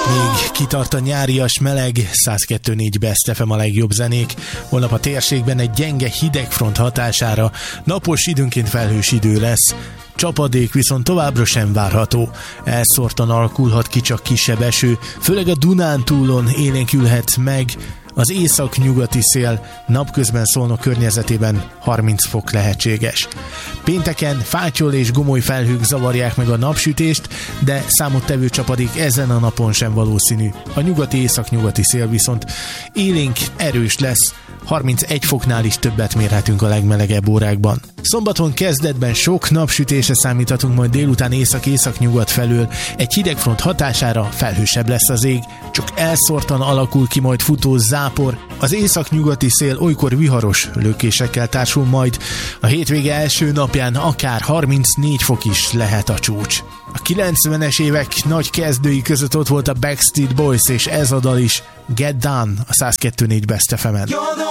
Még kitart a nyárias meleg, 102.4 Best FM a legjobb zenék. Holnap a térségben egy gyenge hidegfront hatására napos, időnként felhős idő lesz. Csapadék viszont továbbra sem várható. Elszórtan alakulhat ki csak kisebb eső, főleg a Dunántúlon élénkülhet meg. Az észak-nyugati szél napközben Szolnok környezetében 30 fok lehetséges. Pénteken fátyol és gomoly felhők zavarják meg a napsütést, de számottevő csapadék ezen a napon sem valószínű. A nyugati-észak-nyugati szél viszont élénk erős lesz, 31 foknál is többet mérhetünk a legmelegebb órákban. Szombaton kezdetben sok napsütésre számíthatunk, majd délután észak-észak-nyugat felől egy hidegfront hatására felhősebb lesz az ég, csak elszórtan alakul ki majd futó zápor. Az észak-nyugati szél olykor viharos lökésekkel társul majd. A hétvége első napján akár 34 fok is lehet a csúcs. A 90-es évek nagy kezdői között ott volt a Backstreet Boys, és ez a dal is, Get Done, a 102.4 Best FM-en.